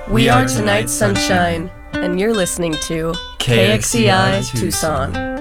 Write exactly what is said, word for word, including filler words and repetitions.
We are Tonight's Sunshine, and you're listening to K X E I Tucson.